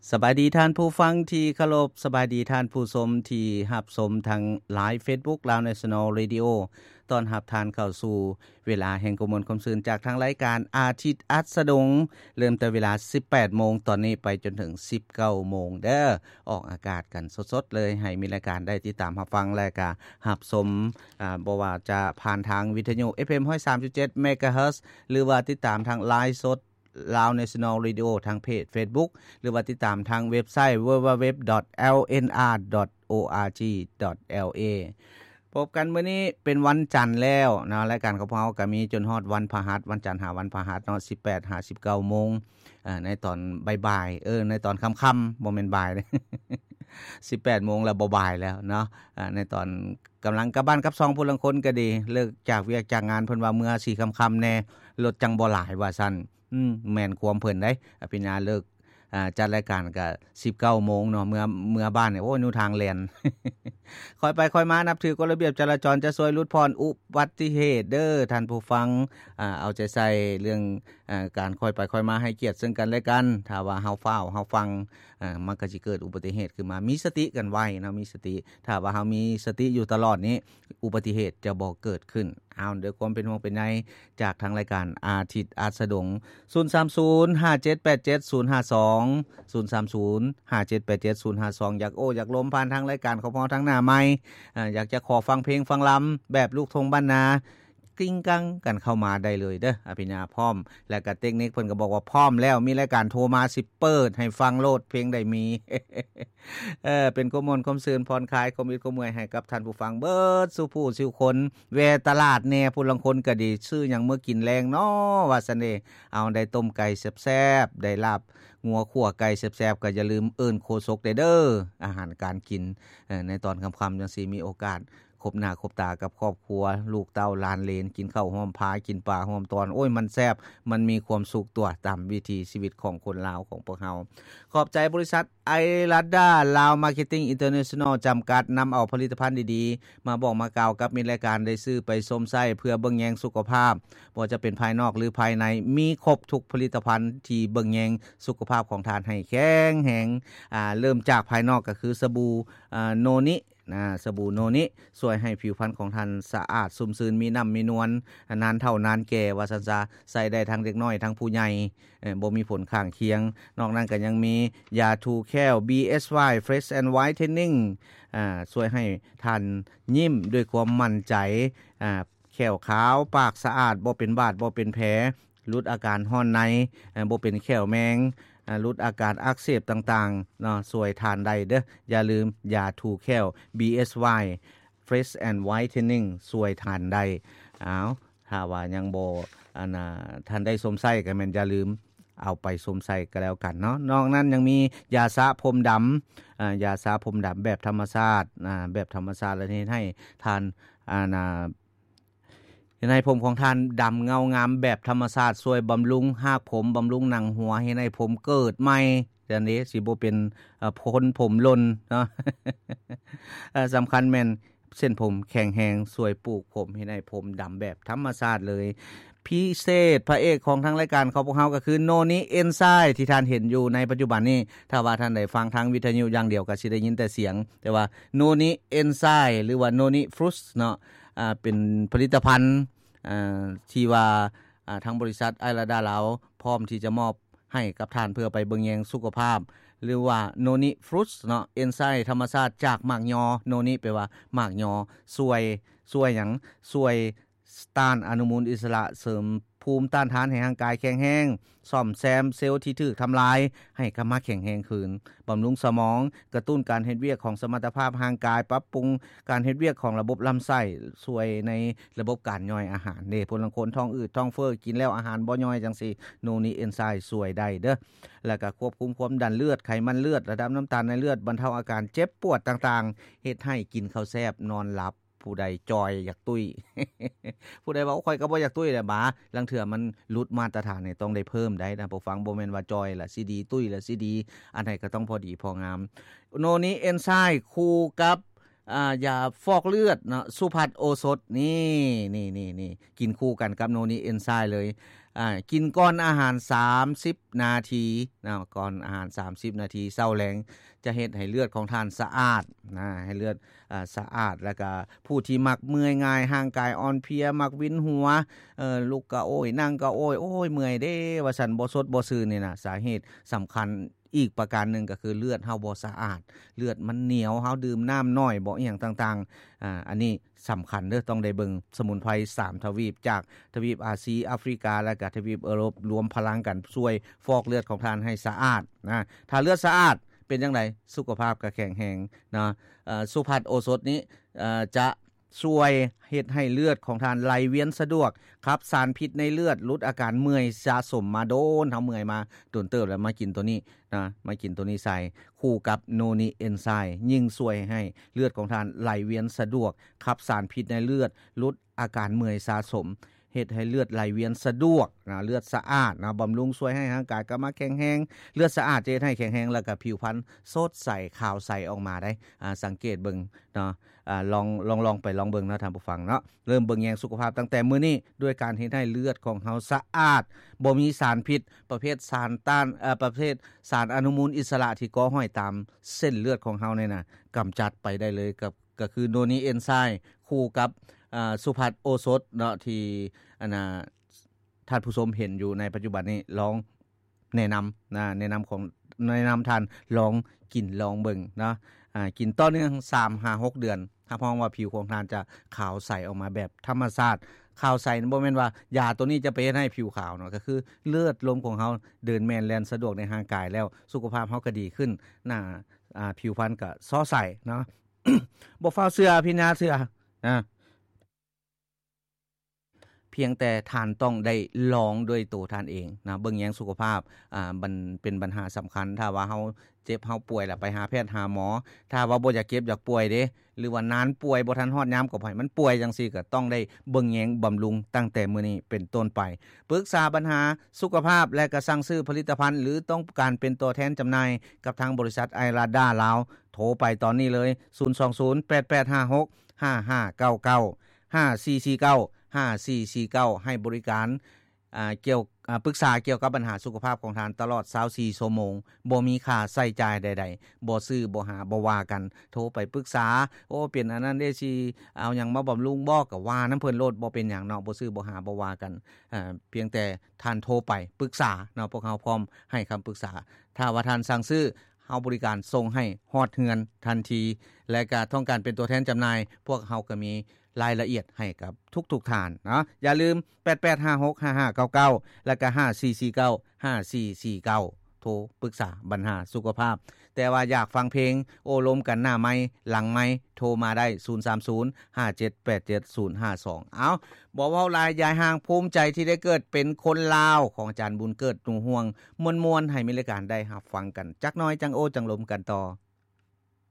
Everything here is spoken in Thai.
สบายดีท่านผู้ฟังที่เคารพสบายดีท่านผู้ชมที่รับชมทางไลฟ์ Facebook Lao National Radio ตอนรับทานเข้าสู่เวลาแห่งกมลความซื่นจากทางรายการอาทิตย์อัสดงเริ่มแต่เวลา 18:00 นตอนนี้ไปจนถึง 19:00 นเด้อออกอากาศกันสดๆเลยให้มีรายการได้ติดตามรับฟังและก็รับชมบ่ว่าจะผ่านทางวิทยุ FM 103.7 MHz หรือว่าติดตามทางไลฟ์สดLao National Radio ทางเพจ Facebook หรือว่าติดตามทางเว็บไซต์ www.lnr.org.la พบกันมื้อนี้เป็นวันจันทร์แล้วนะรายการของเราก็มีจนฮอดวันพฤหัสวันจันทร์หาวันพฤหัสเนาะ 18:59 นในตอนบ่ายๆในตอนค่ำๆบ่แม่นบ่ายเด้ 18 โมงแล้วบ่บ่ายแล้วเนาะในตอนกำลังกลับบ้านกับ2ผู้ลังคนก็ดีเลิกจากเวียกจากงานเพิ่นว่าเมื่อ4ค่ำๆแน่รถจังบ่หลายว่าซั่นแม่นความเพิ่นได้พี่นาเลิกจัดรายการก็ 19 โมงเนาะเมื่อบ้านเนี่ยโอ้อยู่ทางแล่น ค่อยไปค่อยมานับถือกฎระเบียบจราจรจะช่วยลดพรอุบัติเหตุเด้อท่านผู้ฟังเอาใจใส่เรื่องการค่อยไปค่อยมาให้เกียรติซึ่งกันและกันถ้าว่าเฮาฟ้าวเฮาฟังมันก็สิเกิดอุบัติเหตุขึ้นมามีสติกันไว้นะมีสติถ้าว่าเฮามีสติอยู่ตลอดนี้อุบัติเหตุจะบ่เกิดขึ้นเอาด้วยความเป็นห่วงเป็นใยจากทางรายการอาทิตย์อาสดง03057875052 030577052อยากลมผ่านทางรายการของพอทั้งหน้าไมค์อยากจะขอฟังเพลงฟังลำแบบลูกทุ่งบ้านนากลิ้งกังกันเข้ามาได้เลยเด้อพี่นาพร้อมและก็เทคนิคเพิ่นก็บอกว่าพร้อมแล้วมีรายการโทรมาสิเปิดให้ฟังโลดเพลงได้มี เป็นข้อมูลความซื่นผ่อนคลายความมีความเมื่อยให้กับท่านผู้ฟังเบิดสู่ผู้สู่คนแวตลาดแน่ผู้ลางคนก็ดีซื้อหยังเมื่อกินแรงเนาะว่าซั่นเด้เอาได้ต้มไก่แซ่บๆได้ลาบงัวคั่วไก่แซ่บๆก็อย่าลืมเอิ้นโคศกเด้ออาหารการกินในตอนค่ำๆจังซี่มีโอกาสคบหน้าคบตากับครอบครัวลูกเต้าหลานเหลนกินข้าวหอมพากินปลาหอมตอนโอ้ยมันแซ่บมันมีความสุขตัวตามวิถีชีวิตของคนลาวของพวกเฮาขอบใจบริษัทไอรัดดาลาวมาร์เก็ตติ้งอินเตอร์เนชั่นแนลจำกัดนำเอาผลิตภัณฑ์ดีๆมาบอกมากล่าวกับมีรายการได้ซื้อไปชมไส้เพื่อเบิ่งแยงสุขภาพบ่ว่าจะเป็นภายนอกหรือภายในมีครบทุกผลิตภัณฑ์ที่เบิ่งแยงสุขภาพของทานให้แข็งแรงเริ่มจากภายนอกก็คือสบู่โนนิสบู่โนนิช่วยให้ผิวพรรณของท่านสะอาดสุ่มชื่นมีน้ำมีนวลนานเท่านานแก่ว่าซั่นซะใส่ได้ทั้งเด็กน้อยทั้งผู้ใหญ่บ่มีผลข้างเคียงนอกนั้นก็ยังมียาทูแคล BSY Fresh and Whitening ช่วยให้ท่านยิ้มด้วยความมั่นใจแขวขาวปากสะอาดบ่เป็นบาดบ่เป็นแผลลดอาการร้อนในบ่เป็นแขวแมงลดอาการอักเสบต่างๆเนาะช่วยทานได้เด้ออย่าลืมยาทูแคล BSY Fresh and Whitening ช่วยทานได้ถ้าว่ายังบ่ท่านได้สมไส้ก็แม่นอย่าลืมเอาไปสมใส่ก็แล้วกันเนาะนอกนั้นยังมียาสระผมดำยาสระผมดำแบบธรรมชาติแบบธรรมชาติแล้วนี่ให้ทานในผมของท่านดำเงางามแบบธรรมชาติช่วยบำรุงหากผมบำรุงหนังหัวให้ในผมเกิดใหม่อันนี้สิบ่เป็นผมหล่นเนาะ สำคัญแม่นเส้นผมแข็งแรงช่วยปลูกผมให้ในผมดำแบบธรรมชาติเลยพิเศษพระเอกของทางรายการของพวกเฮาก็คือโนนิเอนไซม์ที่ท่านเห็นอยู่ในปัจจุบันนี้ถ้าว่าท่านได้ฟังทางวิทยุอย่างเดียวก็สิได้ยินแต่เสียงแต่ว่าโนนิเอนไซม์หรือว่าโนนิฟรุตเนาะเป็นผลิตภัณฑ์ที่ว่าทางบริษัทไอราดาลาวพร้อมที่จะมอบให้กับท่านเพื่อไปเบิ่งแยงสุขภาพหรือว่าโนนิฟรุตเนาะเอนไซม์ธรรมชาติจากหมากยอโนนิแปลว่าหมากยอช่วยหยังช่วยต้านอนุมูลอิสระเสริมภูมิต้านทานให้ร่างกายแข็งแรงซ่อมแซมเซลล์ที่ถูกทำลายให้กลับมาแข็งแรงคืนบำรุงสมองกระตุ้นการเฮ็ดเวียกของสมรรถภาพร่างกายปรับปรุงการเฮ็ดเวียกของระบบลำไส้ช่วยในระบบการย่อยอาหารเด้ผู้ลางคนท้องอืดท้องเฟ้อกินแล้วอาหารบ่ย่อยจังซี่โนนิเอนไซม์ช่วยได้เด้อแล้วก็ควบคุมความดันเลือดไขมันเลือดระดับน้ำตาลในเลือดบรรเทาอาการเจ็บปวดต่างๆเฮ็ดให้กินข้าวแซ่บนอนหลับผู้ใดจอยอยากตุ้ย ผู้ใดว่าข่อยก็บ่อยากตุ้ยแหละบาลังเทื่อมันหลุดมาตรฐานนี่ต้องได้เพิ่มได้นะผู้ฟังบ่แม่นว่าจอยล่ะสิดีตุ้ยล่ะสิดีอันไหนก็ต้องพอดีพองามโนนิเอนไซม์คู่กับยาฟอกเลือดเนาะสุภัทรโอสถนี่กินคู่กันกับโนนิเอนไซม์เลยกินก่อนอาหาร30นาทีนะก่อนอาหาร30นาทีเช้าแลงจะเฮ็ดให้เลือดของท่านสะอาดนะให้เลือดสะอาดแล้วก็ผู้ที่มักเมื่อยง่ายร่างกายอ่อนเพลียมักวินหัวลุกก็โอ้ยนั่งก็โอ้ยเมื่อยเด้ว่าซั่นบ่สดบ่ซื่นนี่น่ะสาเหตุสำคัญอีกประการหนึ่งก็คือเลือดเฮาบ่สะอาดเลือดมันเหนียวเฮาดื่มน้ำน้อยบ่อีหยังต่างๆอันนี้สำคัญเด้อต้องได้เบิ่งสมุนไพร3ทวีปจากทวีปอาซีแอฟริกาและก็ทวีปยุโรปรวมพลังกันช่วยฟอกเลือดของท่านให้สะอาดนะถ้าเลือดสะอาดเป็นจังไดสุขภาพก็แข็งแรงนะสุภัทรโอสถนี้จะช่วยเฮ็ดให้เลือดของท่านไหลเวียนสะดวกครับสารพิษในเลือดลดอาการเมื่อยสะสมมาโดนเฮาเมื่อยมาโดนเติบแล้วมากินตัวนี้นะมากินตัวนี้ใส่คู่กับโนนิเอนไซม์ยิ่งช่วยให้เลือดของท่านไหลเวียนสะดวกครับสารพิษในเลือดลดอาการเมื่อยสะสมเฮ็ดให้เลือดไหลเวียนสะดวกนะเลือดสะอาดนะบำรุงช่วยให้ร่างกายกลับมาแข็งแรงเลือดสะอาดจะเฮ็ดให้แข็งแรงแล้วก็ผิวพรรณสดใสขาวใสออกมาได้สังเกตเบิ่งเนาะลองไปลองเบิ่งนะท่านผู้ฟังเนาะเริ่มเบิ่งแยงสุขภาพตั้งแต่มื้อนี้ด้วยการเฮ็ดให้เลือดของเฮาสะอาดบ่มีสารพิษประเภทสารต้านประเภทสารอนุมูลอิสระที่ก่อห้อยตามเส้นเลือดของเฮานี่น่ะกำจัดไปได้เลยกับก็คือโนนิเอนไซม์คู่กับสุภัทรโอสถเนาะที่ท่านผู้ชมเห็นอยู่ในปัจจุบันนี้ลองแนะนำท่านลองกินลองเบิ่งเนาะกินต่อเนื่อง 3-6 เดือนถ้าพองว่าผิวของท่านจะขาวใสออกมาแบบธรรมชาติขาวใสบ่แม่นว่ายาตัวนี้จะไปเฮ็ดให้ผิวขาวเนาะก็คือเลือดลมของเฮาเดินแม่นแล่นสะดวกในร่างกายแล้วสุขภาพเฮาก็ดีขึ้นผิวพรรณก็ซ้อใสเนาะ บ่ฟ้าวเชื่อพี่นาเชื่อเพียงแต่ท่านต้องได้ลองด้วยตัวท่านเองนะเบิ่งแยงสุขภาพมันเป็นปัญหาสำคัญถ้าว่าเฮาเจ็บเฮาป่วยแล้วไปหาแพทย์หาหมอถ้าว่าบ่อยากเจ็บอยากป่วยเด้หรือว่านานป่วยบ่ทันฮอดยามก็ให้มันป่วยจังซี่ก็ต้องได้เบิ่งแยงบำรุงตั้งแต่มื้อนี้เป็นต้นไปปรึกษาปัญหาสุขภาพและก็สั่งซื้อผลิตภัณฑ์หรือต้องการเป็นตัวแทนจำหน่ายกับทางบริษัทไอราดาลาวโทรไปตอนนี้เลย020885655495449ให้บริการปรึกษาเกี่ยวกับปัญหาสุขภาพของท่านตลอด24ชั่วโมงบ่มีค่าใช้จ่ายใดๆบ่ซื้อบ่หาบ่ว่ากันโทรไปปรึกษาโอ้เป็นอันนั้นเด้สิเอาหยังมาบำรุงบ่ก็ว่านํเพิ่นโลดบ่เป็นหยังเนาะบ่ซื้อบ่หาบ่ว่ากันเพียงแต่ท่านโทรไปปรึกษาเนาะพวกเฮาพร้อมให้คำปรึกษาถ้าว่าท่านสั่งซื้อเฮาบริการส่งให้ฮอดเฮือนทันทีและก็ต้องการเป็นตัวแทนจำหน่ายพวกเฮาก็มีรายละเอียดให้กับทุกๆท่านเนาะอย่าลืม88565599แล้วก็54495449โทรปรึกษาปัญหาสุขภาพแต่ว่าอยากฟังเพลงโอลมกันหน้าไมค์หลังไมค์โทรมาได้030578052เอาบ่เว้าหลายยายห่างภูมิใจที่ได้เกิดเป็นคนลาวของอาจารย์บุญเกิดหนูห่วงม่วนๆให้มีรายการได้รับฟังกันจักหน่อยจังโอจังลมกันต่อ